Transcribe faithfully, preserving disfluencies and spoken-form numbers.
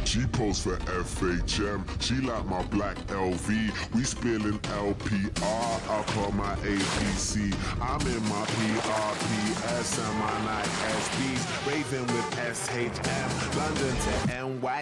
She posts for F H M, she like my black L V. We spilling L P R up on my A B C. I'm in my P R P S and my Nike S Bs, raving with S H M, London to N Y.